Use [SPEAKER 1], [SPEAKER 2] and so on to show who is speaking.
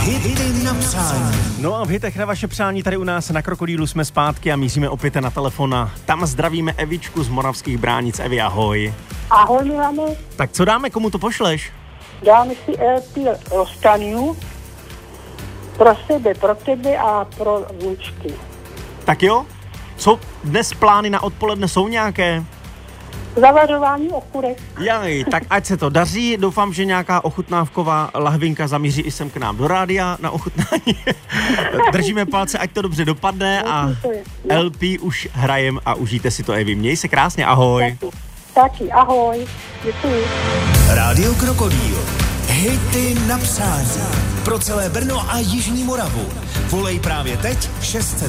[SPEAKER 1] Hity na přání.
[SPEAKER 2] No a v hitech na vaše přání tady u nás na Krokodýlu jsme zpátky a míříme opět na telefon a tam zdravíme Evičku z Moravských Bránic. Evi, ahoj.
[SPEAKER 3] Ahoj, Milane.
[SPEAKER 2] Tak co dáme, komu to pošleš?
[SPEAKER 3] Dáme si LP Rostaňu pro sebe, pro tebe a pro vnučky.
[SPEAKER 2] Tak jo, co dnes plány na odpoledne jsou nějaké?
[SPEAKER 3] Zavařování okurek.
[SPEAKER 2] Jaj, tak ať se to daří, doufám, že nějaká ochutnávková lahvinka zamíří i sem k nám do rádia na ochutnání. Držíme palce, ať to dobře dopadne a LP už hrajem a užijte si to, Evi. Měj se krásně, ahoj.
[SPEAKER 3] Taky, ahoj, děkuji.
[SPEAKER 1] Rádio Krokodýl. Hity na přání. Pro celé Brno a Jižní Moravu. Volej právě teď 600